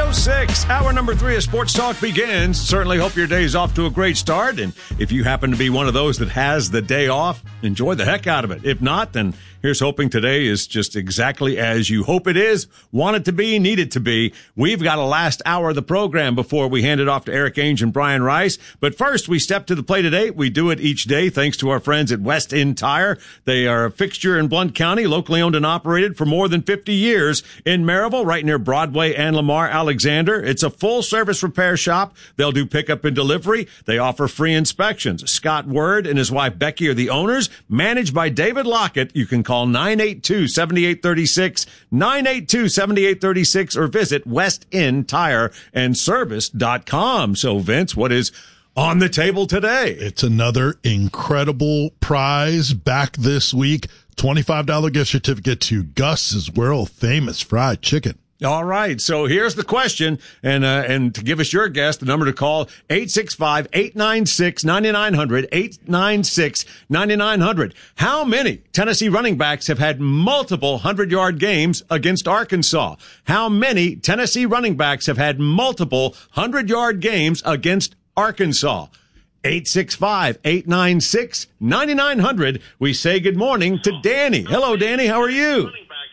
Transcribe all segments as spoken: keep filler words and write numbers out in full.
oh six, hour number three of Sports Talk begins. Certainly hope your day's off to a great start. And if you happen to be one of those that has the day off, enjoy the heck out of it. If not, then here's hoping today is just exactly as you hope it is, want it to be, need it to be. We've got a last hour of the program before we hand it off to Eric Ainge and Brian Rice. But first, we step to the plate today. We do it each day thanks to our friends at West End Tire. They are a fixture in Blount County, locally owned and operated for more than fifty years in Maryville, right near Broadway and Lamar Alexander. It's a full-service repair shop. They'll do pickup and delivery. They offer free inspections. Scott Word and his wife Becky are the owners, managed by David Lockett. You can call nine eight two, seven eight three six, nine eight two, seven eight three six, or visit west end tire and service dot com. So, Vince, what is on the table today? It's another incredible prize back this week. twenty-five dollars gift certificate to Gus's world-famous fried chicken. All right, so here's the question, and uh, and to give us your guess, the number to call, eight six five, eight nine six, nine nine zero zero, eight nine six, nine nine zero zero. How many Tennessee running backs have had multiple hundred-yard games against Arkansas? How many Tennessee running backs have had multiple hundred-yard games against Arkansas? eight six five, eight nine six, nine nine zero zero. We say good morning to Danny. Hello, Danny. How are you?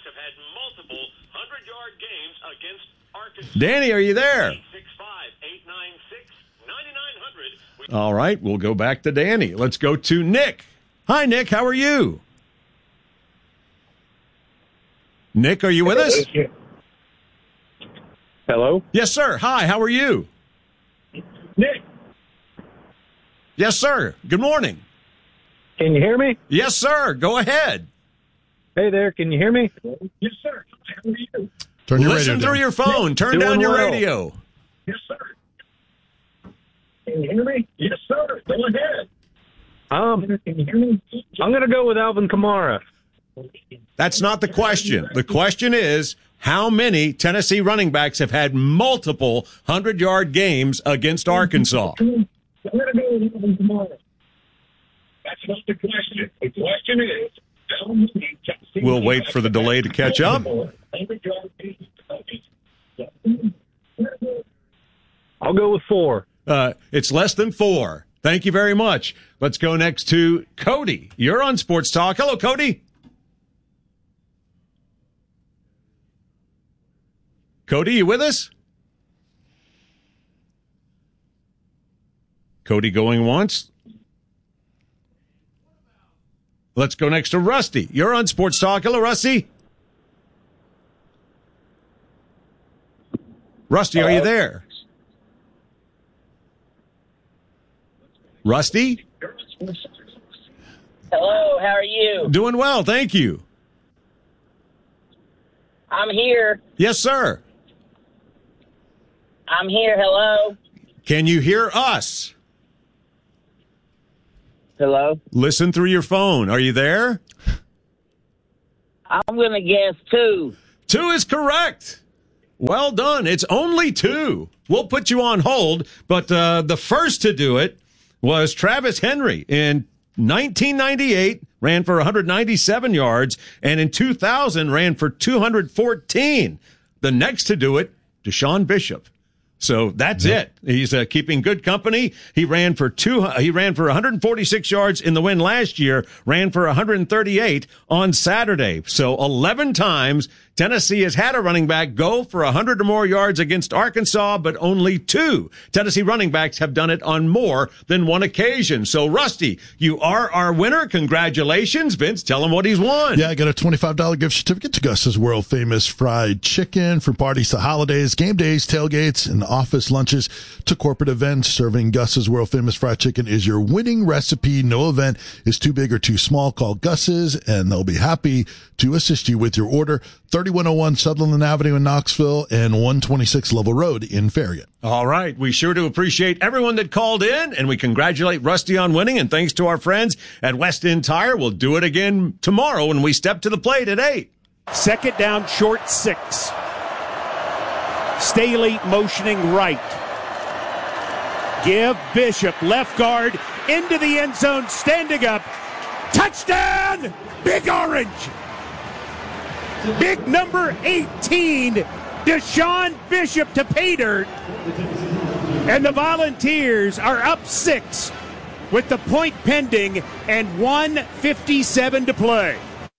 Danny, are you there? eight six five, eight nine six, nine nine zero zero. All right, we'll go back to Danny. Let's go to Nick. Hi, Nick. How are you? Nick, are you with us? Hello? Yes, sir. Hi, how are you? Nick. Yes, sir. Good morning. Can you hear me? Yes, sir. Go ahead. Hey there, can you hear me? Yes, sir. How are you? Turn your Listen radio through down. your phone. Turn Doing down your well. radio. Yes, sir. Can you hear me? Yes, sir. Go ahead. Um, can you hear me? I'm going to go with Alvin Kamara. That's not the question. The question is, how many Tennessee running backs have had multiple hundred-yard games against Arkansas? I'm going to go with Alvin Kamara. That's not the question. The question is, how many Tennessee We'll wait for the delay to catch up. I'll go with four. Uh, it's less than four. Thank you very much. Let's go next to Cody. You're on Sports Talk. Hello, Cody. Cody, you with us? Cody going once. Let's go next to Rusty. You're on Sports Talk. Hello, Rusty. Rusty, are you there? Rusty? Hello, how are you? Doing well, thank you. I'm here. Yes, sir. I'm here. Hello. Can you hear us? Hello. Listen through your phone. Are you there? I'm going to guess two. Two is correct. Well done. It's only two. We'll put you on hold, but uh, the first to do it was Travis Henry in nineteen ninety-eight, ran for one hundred ninety-seven yards, and in two thousand ran for two hundred fourteen. The next to do it, Deshaun Bishop. So that's yep. it. He's uh, keeping good company. He ran for two. He ran for one hundred forty-six yards in the win last year. Ran for one hundred thirty-eight on Saturday. So eleven times Tennessee has had a running back go for one hundred or more yards against Arkansas, but only two Tennessee running backs have done it on more than one occasion. So, Rusty, you are our winner. Congratulations. Vince, tell him what he's won. Yeah, I got a twenty-five dollars gift certificate to Gus's world-famous fried chicken. From parties to holidays, game days, tailgates, and office lunches to corporate events, serving Gus's world-famous fried chicken is your winning recipe. No event is too big or too small. Call Gus's, and they'll be happy to assist you with your order. thirty-one oh one Sutherland Avenue in Knoxville and one twenty-six Level Road in Farragut. All right. We sure do appreciate everyone that called in, and we congratulate Rusty on winning. And thanks to our friends at West End Tire. We'll do it again tomorrow when we step to the plate at eight. Second down, short six. Staley motioning right. Give Bishop left guard into the end zone, standing up. Touchdown, Big Orange. Big number eighteen Deshaun Bishop to pay dirt. And the Volunteers are up six with the point pending and one fifty-seven to play.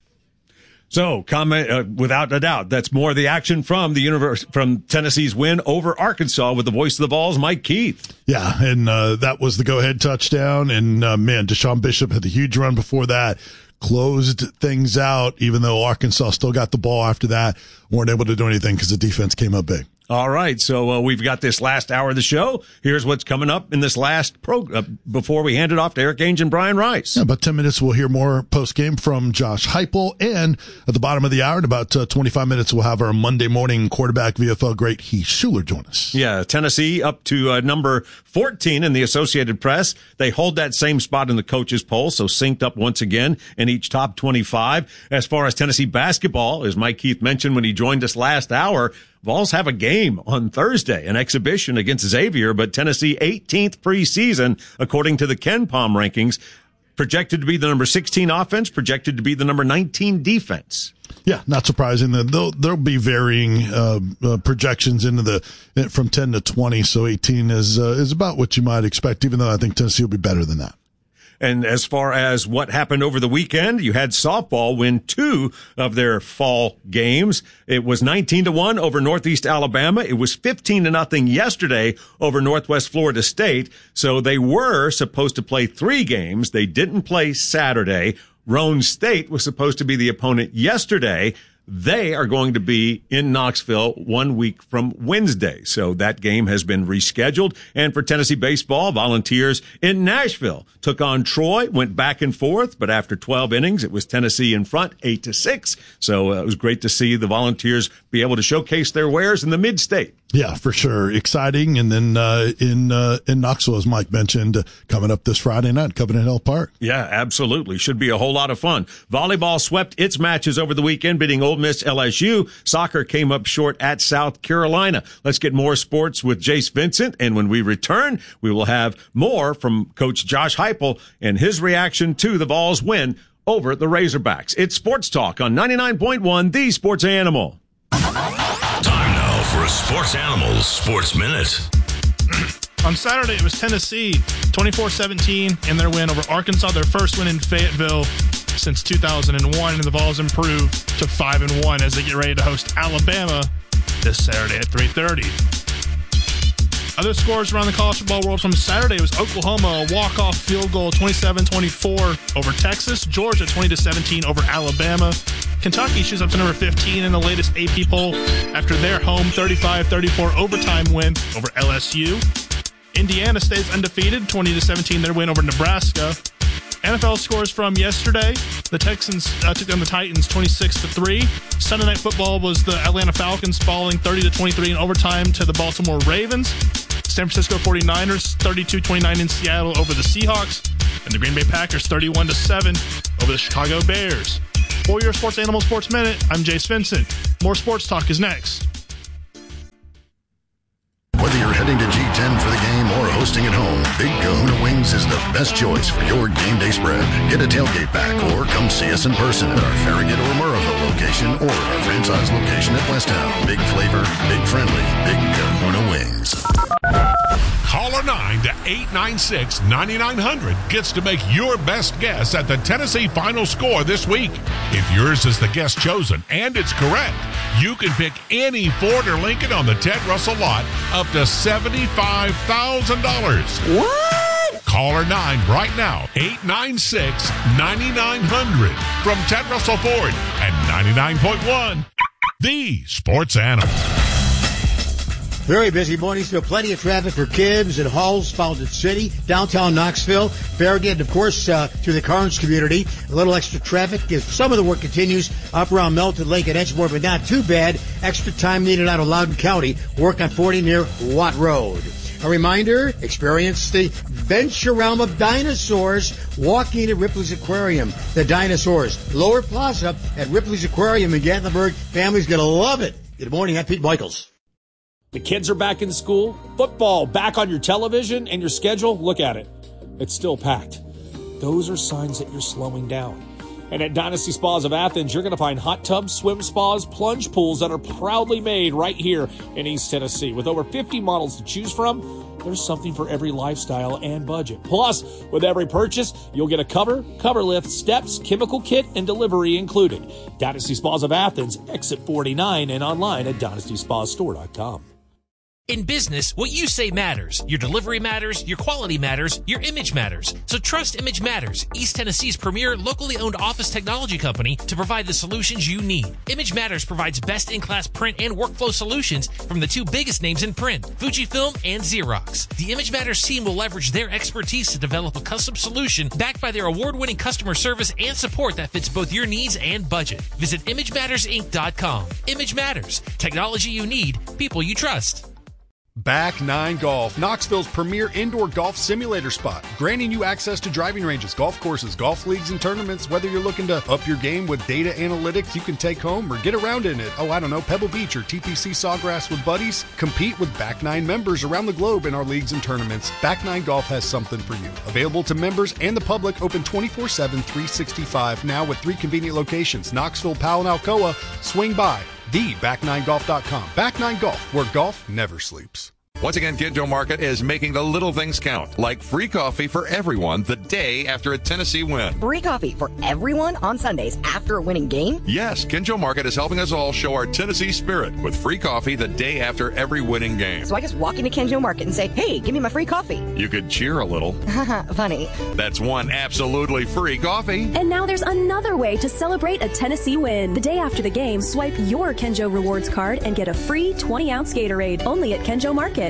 So, comment uh, without a doubt, that's more of the action from the univers- from Tennessee's win over Arkansas with the voice of the Vols, Mike Keith. Yeah, and uh, that was the go-ahead touchdown. And, uh, man, Deshaun Bishop had the huge run before that, closed things out, even though Arkansas still got the ball after that, weren't able to do anything because the defense came up big. All right, so uh, we've got this last hour of the show. Here's what's coming up in this last program uh, before we hand it off to Eric Ainge and Brian Rice. Yeah, about ten minutes, we'll hear more post-game from Josh Heupel. And at the bottom of the hour, in about uh, twenty-five minutes, we'll have our Monday morning quarterback V F L great Heath Schuler join us. Yeah, Tennessee up to uh, number fourteen in the Associated Press. They hold that same spot in the coaches poll, so synced up once again in each top twenty-five. As far as Tennessee basketball, as Mike Keith mentioned when he joined us last hour, Vols have a game on Thursday, an exhibition against Xavier, but Tennessee eighteenth preseason, according to the Ken Palm rankings, projected to be the number sixteen offense, projected to be the number nineteen defense. Yeah, not surprising. There'll, there'll be varying uh, uh, projections into the from ten to twenty, so eighteen is uh, is about what you might expect, even though I think Tennessee will be better than that. And as far as what happened over the weekend, you had softball win two of their fall games. It was nineteen to one over Northeast Alabama. It was fifteen to nothing yesterday over Northwest Florida State. So they were supposed to play three games. They didn't play Saturday. Roane State was supposed to be the opponent yesterday. They are going to be in Knoxville one week from Wednesday. So that game has been rescheduled. And for Tennessee baseball, Volunteers in Nashville took on Troy, went back and forth, but after twelve innings, it was Tennessee in front, eight to six. So uh, it was great to see the Volunteers be able to showcase their wares in the mid-state. Yeah, for sure. Exciting. And then uh, in uh, in Knoxville, as Mike mentioned, uh, coming up this Friday night, Covenant Hill Park. Yeah, absolutely. Should be a whole lot of fun. Volleyball swept its matches over the weekend, beating Ole Miss L S U. Soccer came up short at South Carolina. Let's get more sports with Jace Vincent. And when we return, we will have more from Coach Josh Heupel and his reaction to the Vols' win over the Razorbacks. It's Sports Talk on ninety-nine point one, The Sports Animal. Time now for a Sports Animals Sports Minute. On Saturday, it was Tennessee twenty-four seventeen in their win over Arkansas, their first win in Fayetteville since two thousand one, and the Vols improved to five and one as they get ready to host Alabama this Saturday at three thirty. Other scores around the college football world from Saturday was Oklahoma, a walk-off field goal, twenty-seven twenty-four over Texas. Georgia, twenty to seventeen over Alabama. Kentucky shoots up to number fifteen in the latest A P poll after their home thirty-five thirty-four overtime win over L S U. Indiana stays undefeated, twenty to seventeen, their win over Nebraska. N F L scores from yesterday. The Texans uh, took down the Titans twenty-six to three. Sunday Night Football was the Atlanta Falcons falling thirty to twenty-three in overtime to the Baltimore Ravens. San Francisco forty-niners thirty-two twenty-nine in Seattle over the Seahawks. And the Green Bay Packers thirty-one to seven over the Chicago Bears. For your Sports Animal Sports Minute, I'm Jace Vincent. More sports talk is next. Whether you're heading to G ten for the game or hosting at home, Big Kahuna Wings is the best choice for your game day spread. Get a tailgate pack or come see us in person at our Farragut or Murrayville location or our franchise location at Westtown. Big flavor, big friendly, Big Kahuna Wings. Caller nine to eight nine six, nine nine hundred gets to make your best guess at the Tennessee final score this week. If yours is the guess chosen and it's correct, you can pick any Ford or Lincoln on the Ted Russell lot up to seventy-five thousand dollars. What? Caller nine right now, eight nine six, nine nine hundred from Ted Russell Ford and ninety-nine point one, The Sports Animal. Very busy morning, still plenty of traffic for Kibbs and Halls, Fountain City, downtown Knoxville, Farragut, and of course uh, through the Carnes community. A little extra traffic as some of the work continues up around Melton Lake and Edgemoor, but not too bad. Extra time needed out of Loudoun County. Work on forty near Watt Road. A reminder, experience the venture realm of dinosaurs walking at Ripley's Aquarium. The dinosaurs, Lower Plaza at Ripley's Aquarium in Gatlinburg. Family's going to love it. Good morning, I'm Pete Michaels. The kids are back in school, football back on your television and your schedule. Look at it. It's still packed. Those are signs that you're slowing down. And at Dynasty Spas of Athens, you're going to find hot tubs, swim spas, plunge pools that are proudly made right here in East Tennessee. With over fifty models to choose from, there's something for every lifestyle and budget. Plus, with every purchase, you'll get a cover, cover lift, steps, chemical kit, and delivery included. Dynasty Spas of Athens, exit forty-nine, and online at dynasty spas store dot com. In business, what you say matters. Your delivery matters, your quality matters, your image matters. So trust Image Matters, East Tennessee's premier locally owned office technology company, to provide the solutions you need. Image Matters provides best-in-class print and workflow solutions from the two biggest names in print, Fujifilm and Xerox. The Image Matters team will leverage their expertise to develop a custom solution backed by their award-winning customer service and support that fits both your needs and budget. Visit image matters inc dot com. Image Matters. Technology you need, people you trust. Back Nine Golf, Knoxville's premier indoor golf simulator spot, granting you access to driving ranges, golf courses, golf leagues, and tournaments. Whether you're looking to up your game with data analytics you can take home or get around in it, oh, I don't know, Pebble Beach or T P C Sawgrass with buddies, compete with Back Nine members around the globe in our leagues and tournaments. Back Nine Golf has something for you. Available to members and the public, open twenty-four seven, three sixty-five, now with three convenient locations, Knoxville, Powell, and Alcoa. Swing by the back nine golf dot com. Back Nine Golf, where golf never sleeps. Once again, Kinjo Market is making the little things count, like free coffee for everyone the day after a Tennessee win. Free coffee for everyone on Sundays after a winning game? Yes, Kinjo Market is helping us all show our Tennessee spirit with free coffee the day after every winning game. So I just walk into Kinjo Market and say, hey, give me my free coffee. You could cheer a little. Funny. That's one absolutely free coffee. And now there's another way to celebrate a Tennessee win. The day after the game, swipe your Kinjo Rewards card and get a free twenty-ounce Gatorade only at Kinjo Market.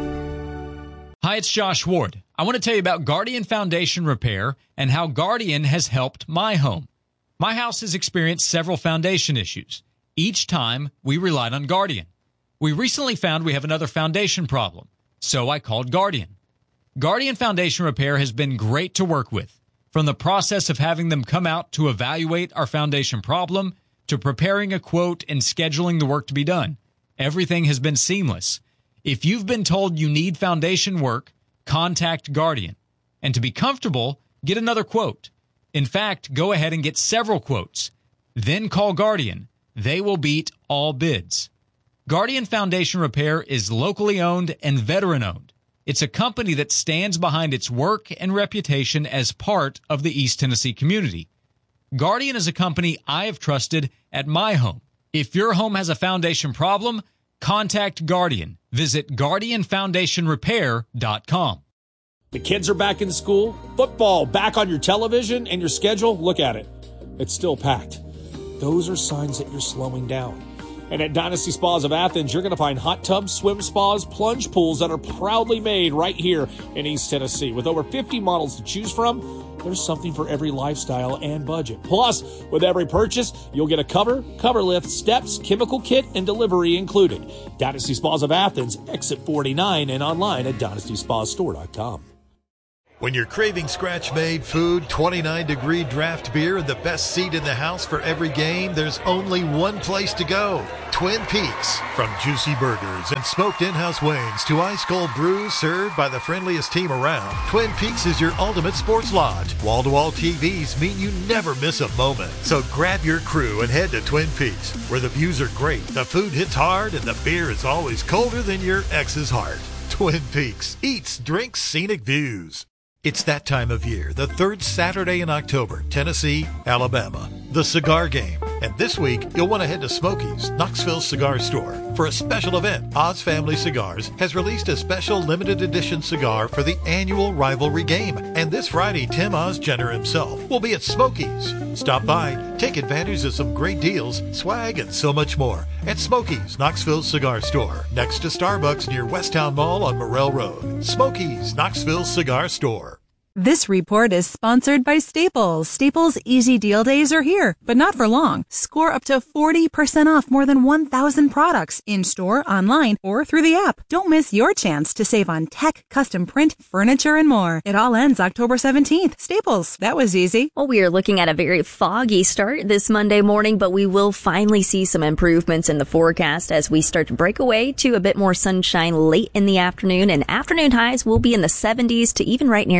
Hi, it's Josh Ward. I want to tell you about Guardian Foundation Repair and how Guardian has helped my home. My house has experienced several foundation issues. Each time, we relied on Guardian. We recently found we have another foundation problem, so I called Guardian. Guardian Foundation Repair has been great to work with. From the process of having them come out to evaluate our foundation problem to preparing a quote and scheduling the work to be done, everything has been seamless. If you've been told you need foundation work, contact Guardian. And to be comfortable, get another quote. In fact, go ahead and get several quotes. Then call Guardian. They will beat all bids. Guardian Foundation Repair is locally owned and veteran-owned. It's a company that stands behind its work and reputation as part of the East Tennessee community. Guardian is a company I have trusted at my home. If your home has a foundation problem, contact Guardian. Visit guardian foundation repair dot com. The kids are back in school, football back on your television and your schedule. Look at it. It's still packed. Those are signs that you're slowing down. And at Dynasty Spas of Athens, you're going to find hot tubs, swim spas, plunge pools that are proudly made right here in East Tennessee. With over fifty models to choose from, there's something for every lifestyle and budget. Plus, with every purchase, you'll get a cover, cover lift, steps, chemical kit, and delivery included. Dynasty Spas of Athens, exit forty-nine, and online at dynasty spas store dot com. When you're craving scratch-made food, twenty-nine degree draft beer, and the best seat in the house for every game, there's only one place to go. Twin Peaks. From juicy burgers and smoked in-house wings to ice-cold brews served by the friendliest team around, Twin Peaks is your ultimate sports lodge. Wall-to-wall T Vs mean you never miss a moment. So grab your crew and head to Twin Peaks, where the views are great, the food hits hard, and the beer is always colder than your ex's heart. Twin Peaks. Eats, drinks, scenic views. It's that time of year, the third Saturday in October, Tennessee, Alabama, the cigar game. And this week, you'll want to head to Smokies, Knoxville Cigar Store, for a special event. Oz Family Cigars has released a special limited edition cigar for the annual rivalry game. And this Friday, Tim Oz Jenner himself will be at Smokies. Stop by, take advantage of some great deals, swag, and so much more at Smokies, Knoxville Cigar Store, next to Starbucks near Westtown Mall on Morrell Road. Smokies, Knoxville Cigar Store. This report is sponsored by Staples. Staples Easy Deal Days are here, but not for long. Score up to forty percent off more than one thousand products in-store, online, or through the app. Don't miss your chance to save on tech, custom print, furniture, and more. It all ends October seventeenth. Staples. That was easy. Well, we are looking at a very foggy start this Monday morning, but we will finally see some improvements in the forecast as we start to break away to a bit more sunshine late in the afternoon, and afternoon highs will be in the seventies to even right near eighty degrees.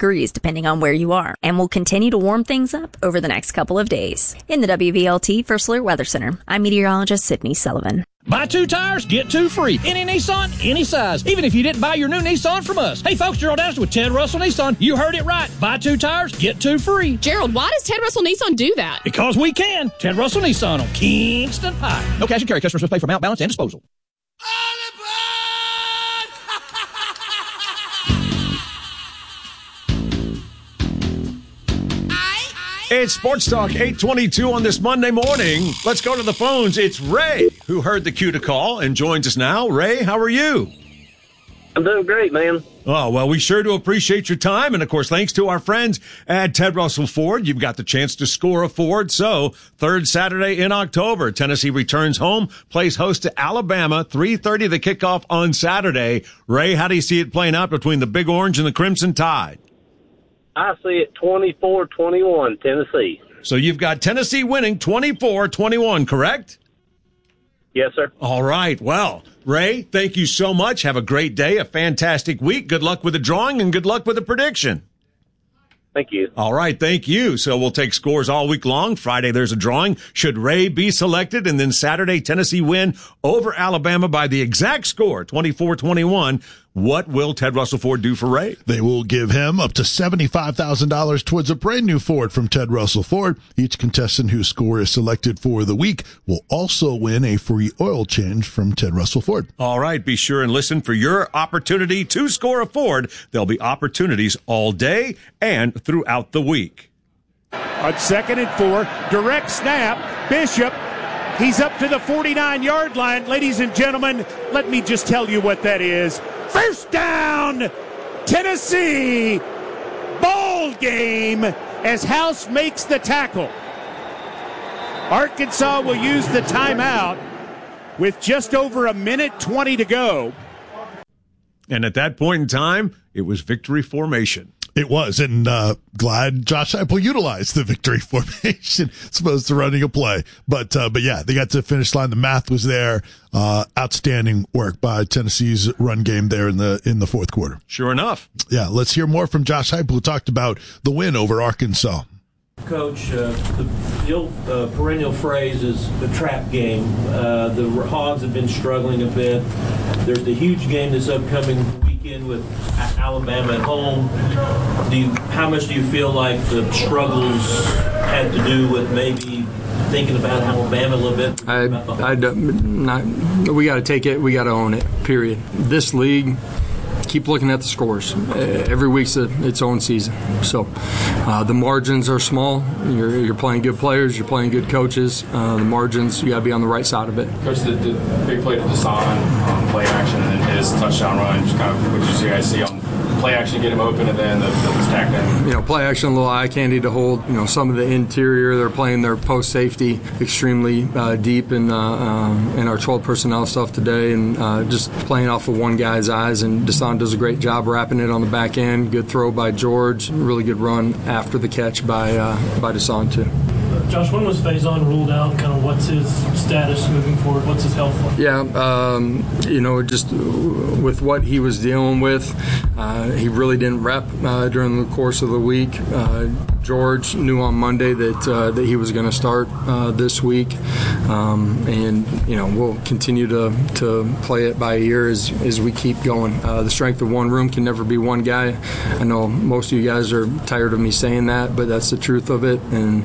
degrees depending on where you are, and will continue to warm things up over the next couple of days. In the W V L T First Alert Weather Center, I'm meteorologist Sydney Sullivan. Buy two tires, get two free. Any Nissan, any size. Even if you didn't buy your new Nissan from us. Hey folks, Gerald Downs with Ted Russell Nissan. You heard it right. Buy two tires, get two free. Gerald, why does Ted Russell Nissan do that? Because we can. Ted Russell Nissan on Kingston Pike. No cash and carry. Customers must pay for mount, balance, and disposal. It's Sports Talk eight twenty-two on this Monday morning. Let's go to the phones. It's Ray, who heard the cue to call and joins us now. Ray, how are you? I'm doing great, man. Oh, well, we sure do appreciate your time. And, of course, thanks to our friends at Ted Russell Ford, you've got the chance to score a Ford. So, third Saturday in October, Tennessee returns home, plays host to Alabama, three thirty the kickoff on Saturday. Ray, how do you see it playing out between the Big Orange and the Crimson Tide? I see it twenty-four twenty-one, Tennessee. So you've got Tennessee winning twenty-four twenty-one, correct? Yes, sir. All right. Well, Ray, thank you so much. Have a great day, a fantastic week. Good luck with the drawing and good luck with the prediction. Thank you. All right. Thank you. So we'll take scores all week long. Friday, there's a drawing. Should Ray be selected? And then Saturday, Tennessee win over Alabama by the exact score, twenty-four twenty-one. What will Ted Russell Ford do for Ray? They will give him up to seventy-five thousand dollars towards a brand new Ford from Ted Russell Ford. Each contestant whose score is selected for the week will also win a free oil change from Ted Russell Ford. All right. Be sure and listen for your opportunity to score a Ford. There'll be opportunities all day and throughout the week. On second and four, direct snap, Bishop. He's up to the forty-nine-yard line. Ladies and gentlemen, let me just tell you what that is. First down, Tennessee. Ball game as House makes the tackle. Arkansas will use the timeout with just over a minute twenty to go. And at that point in time, it was victory formation. It was, and uh, glad Josh Heupel utilized the victory formation, supposed to running a play. But uh, but yeah, they got to the finish line. The math was there. Uh, outstanding work by Tennessee's run game there in the in the fourth quarter. Sure enough. Yeah, let's hear more from Josh Heupel, who talked about the win over Arkansas. Coach, uh, the, the old uh, perennial phrase is the trap game. Uh, the Hogs have been struggling a bit. There's the huge game this upcoming weekend with Alabama at home. Do you, how much do you feel like the struggles had to do with maybe thinking about Alabama a little bit? I, I don't, not, we got to take it. We got to own it, period. This league, keep looking at the scores. Uh, every week's a, its own season. So uh, the margins are small. You're, you're playing good players. You're playing good coaches. Uh, the margins, you got to be on the right side of it. Coach, the, the big play to Deshaun on play action and then his touchdown run, just kind of what did you guys see on play action, get him open, and then the, the stack down? You know, play action, a little eye candy to hold. You know, some of the interior, they're playing their post safety extremely uh, deep in, uh, um, in our twelve personnel stuff today, and uh, just playing off of one guy's eyes. And Deshaun does a great job wrapping it on the back end. Good throw by George. Really good run after the catch by uh, by Deshaun too. Josh, when was Faison ruled out? Kind of what's his status moving forward? What's his health like? Yeah, um, you know, just with what he was dealing with, uh, he really didn't rep uh, during the course of the week. Uh, George knew on Monday that uh, that he was going to start uh, this week, um, and you know we'll continue to, to play it by ear as, as we keep going. Uh, the strength of one room can never be one guy. I know most of you guys are tired of me saying that, but that's the truth of it, and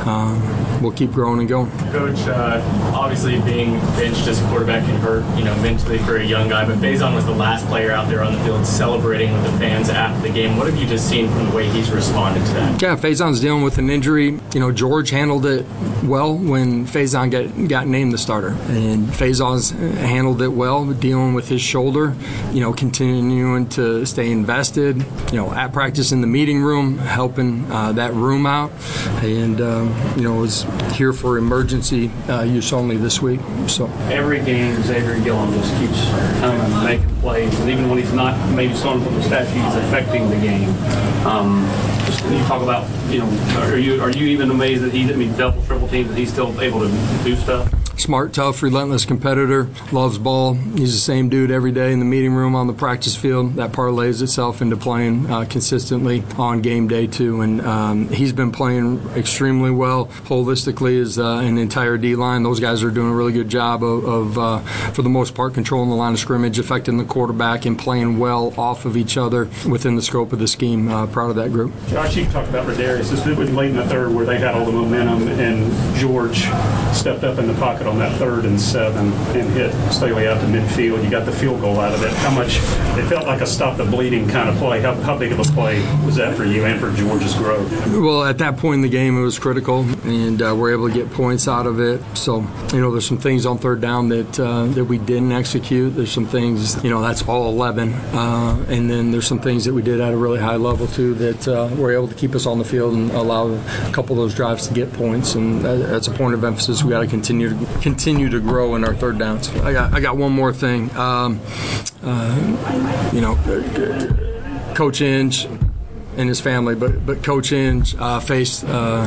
um, we'll keep growing and going. Coach, uh, obviously being benched as a quarterback can hurt, you know, mentally for a young guy. But Faison was the last player out there on the field celebrating with the fans after the game. What have you just seen from the way he's responded to that? Yeah, Faison's dealing with an injury. You know, George handled it well when Faison got, got named the starter. And Faison's handled it well, dealing with his shoulder, you know, continuing to stay invested, you know, at practice in the meeting room, helping uh, that room out. And, um, you know, was here for emergency uh, use only this week. So every game, Xavier Gillen just keeps um, making plays. And even when he's not maybe starting from the stat sheet, he's affecting the game. Um, just when you talk about, you know, are you are you even amazed that he, I mean, double, triple teams, that he's still able to do stuff? smart, tough, relentless competitor, loves ball. He's the same dude every day in the meeting room, on the practice field. That parlays itself into playing uh, consistently on game day too. And um, he's been playing extremely well holistically as uh, an entire D-line. Those guys are doing a really good job of, of uh, for the most part, controlling the line of scrimmage, affecting the quarterback, and playing well off of each other within the scope of the scheme. Uh, proud of that group. Josh, you talked about Rodarius. This was late in the third where they had all the momentum, and George stepped up in the pocket on that third and seven and hit Staley out to midfield. You got the field goal out of it. How much, it felt like a stop the bleeding kind of play. How, how big of a play was that for you and for George's growth? Well, at that point in the game, it was critical, and uh, we're able to get points out of it. So, you know, there's some things on third down that uh, that we didn't execute. There's some things, you know, that's all eleven. Uh, and then there's some things that we did at a really high level, too, that uh, were able to keep us on the field and allow a couple of those drives to get points. And that's a point of emphasis. We got to continue to continue to grow in our third downs. I got I got one more thing. Um, uh, you know, Coach Inge and his family, but but Coach Inge uh, faced uh,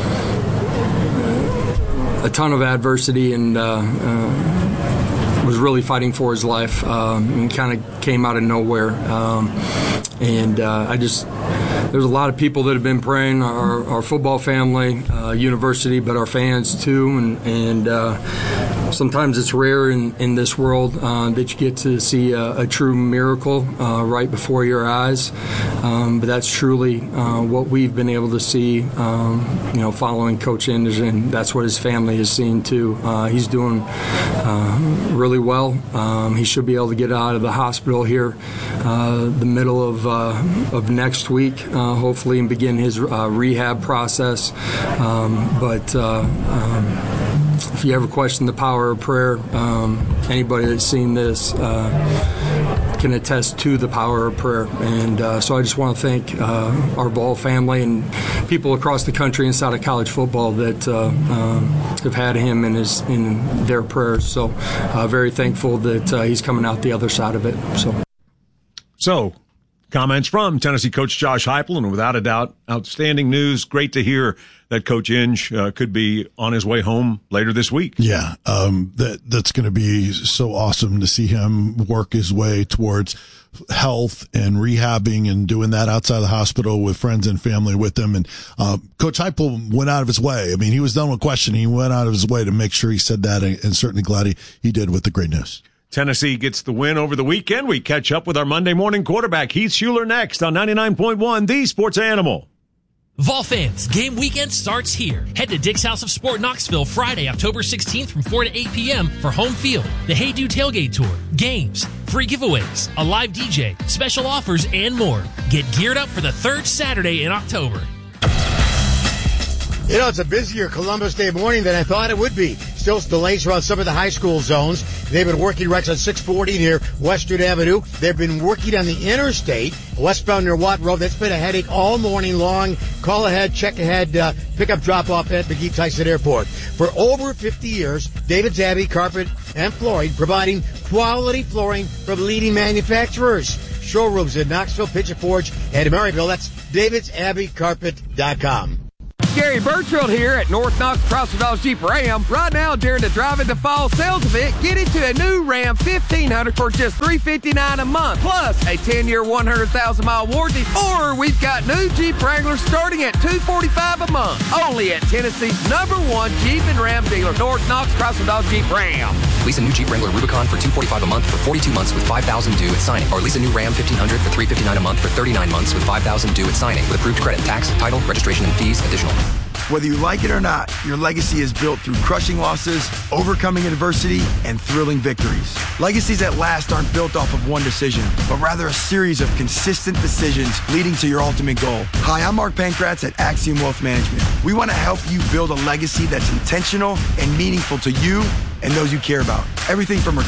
a ton of adversity and uh, uh, was really fighting for his life, um, and kind of came out of nowhere. Um, and uh, I just, there's a lot of people that have been praying, our, our football family, uh, university, but our fans too, and, and uh, sometimes it's rare in, in this world uh, that you get to see a, a true miracle uh, right before your eyes. Um, but that's truly uh, what we've been able to see, um, you know, following Coach Inge, and that's what his family has seen too. Uh, he's doing uh, really well. Um, he should be able to get out of the hospital here uh, the middle of uh, of next week, uh, hopefully, and begin his uh, rehab process. Um, but uh, um, if you ever question the power of prayer, um, anybody that's seen this uh, can attest to the power of prayer. And uh, so I just want to thank uh, our Ball family and people across the country inside of college football that uh, um, have had him in his in their prayers. So uh, very thankful that uh, he's coming out the other side of it. So. So, comments from Tennessee coach Josh Heupel, and without a doubt, outstanding news. Great to hear that Coach Inge uh, could be on his way home later this week. Yeah, um, that that's going to be so awesome to see him work his way towards health and rehabbing and doing that outside the hospital with friends and family with him. And uh, Coach Heupel went out of his way. I mean, he was done with questioning. He went out of his way to make sure he said that, and, and certainly glad he, he did with the great news. Tennessee gets the win over the weekend. We catch up with our Monday morning quarterback, Heath Shuler, next on ninety-nine point one, The Sports Animal. Vol fans, game weekend starts here. Head to Dick's House of Sport Knoxville Friday, October sixteenth from four to eight p.m. for home field, the Hey Dude Tailgate Tour, games, free giveaways, a live D J, special offers, and more. Get geared up for the third Saturday in October. You know, it's a busier Columbus Day morning than I thought it would be. Still delays around some of the high school zones. They've been working wrecks on six forty near Western Avenue. They've been working on the interstate, westbound near Watt Road. That's been a headache all morning long. Call ahead, check ahead, uh, pickup drop-off at McGee Tyson Airport. For over fifty years, David's Abbey Carpet and Flooring providing quality flooring from leading manufacturers. Showrooms in Knoxville, Pigeon Forge, and Maryville. That's davids abbey carpet dot com. Gary Burchfield here at North Knox Chrysler Dodge Jeep Ram. Right now, during the Drive in the Fall sales event, get into a new Ram fifteen hundred for just three hundred fifty-nine dollars a month, plus a ten-year, one hundred thousand mile warranty. Or we've got new Jeep Wranglers starting at two hundred forty-five dollars a month. Only at Tennessee's number one Jeep and Ram dealer, North Knox Chrysler Dodge Jeep Ram. Lease a new Jeep Wrangler Rubicon for two hundred forty-five dollars a month for forty-two months with five thousand dollars due at signing. Or lease a new Ram fifteen hundred for three hundred fifty-nine dollars a month for thirty-nine months with five thousand dollars due at signing with approved credit, tax, title, registration, and fees additional. Whether you like it or not, your legacy is built through crushing losses, overcoming adversity, and thrilling victories. Legacies that last aren't built off of one decision, but rather a series of consistent decisions leading to your ultimate goal. Hi, I'm Mark Pankratz at Axiom Wealth Management. We want to help you build a legacy that's intentional and meaningful to you and those you care about. Everything from